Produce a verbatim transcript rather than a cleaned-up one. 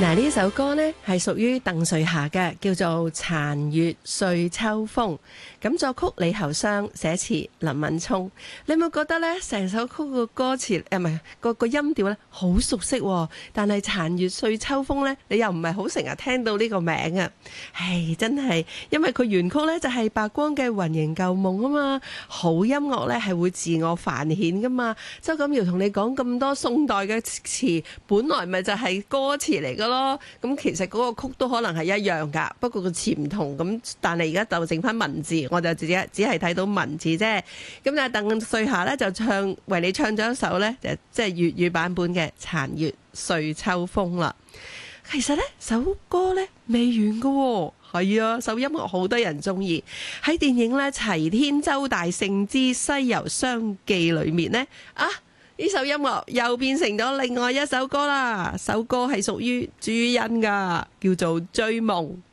嗱，呢首歌呢係屬於鄧瑞霞嘅，叫做《殘月歲秋風》。咁作曲李後湘，寫詞林敏聰。你有冇覺得呢？成首曲個歌詞誒，唔係個個音調咧，好熟悉喎。但係《殘月歲秋風》呢，你又唔係好成日聽到呢個名啊？唉，真係，因為佢原曲呢就係白光嘅《雲縈舊夢》啊嘛。好音樂呢係會自我繁衍噶嘛。周錦堯同你講咁多宋代嘅詞，本來咪就係歌詞嚟噶咯。咁其實嗰個曲都可能係一樣噶，不過個詞唔同。咁但係而家就剩翻文字，我就只只係睇到文字啫。咁啊，鄧瑞霞呢就唱為你唱咗一首呢，就即係粵語版本嘅《殘月歲秋風》啦。其實呢首歌呢未完噶喎。係啊，首音樂好多人中意。喺電影呢《齊天周大聖之西遊雙記》裏面呢，啊呢首音樂又變成咗另外一首歌啦。首歌係屬於朱茵噶，叫做《追夢》。